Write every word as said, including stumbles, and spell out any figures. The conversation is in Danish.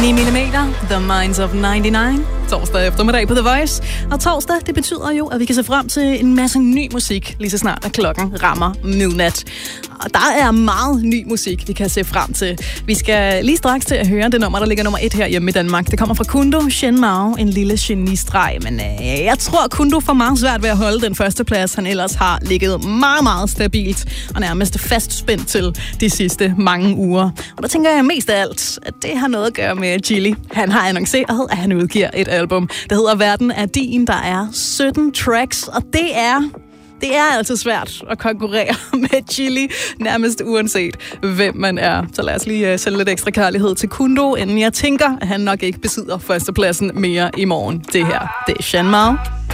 ni millimeter, The Minds of nioghalvfems, torsdag eftermiddag på The Voice. Og torsdag, det betyder jo, at vi kan se frem til en masse ny musik, lige så snart at klokken rammer midnat. Og der er meget ny musik, vi kan se frem til. Vi skal lige straks til at høre det nummer, der ligger nummer et her hjemme i Danmark. Det kommer fra Kundo, Shen Mao, en lille genistreg. Men øh, jeg tror, Kundo får meget svært ved at holde den første plads, han ellers har ligget meget, meget stabilt og nærmest fastspændt til de sidste mange uger. Og der tænker jeg mest af alt, at det har noget at gøre med Chili. Han har annonceret, at han udgiver et album, der hedder Verden er din. Der er sytten tracks, og det er... Det er altså svært at konkurrere med Chili, nærmest uanset hvem man er. Så lad os lige uh, sælge lidt ekstra kærlighed til Kundo, inden jeg tænker, at han nok ikke besidder førstepladsen mere i morgen. Det her, det er Shen Mao.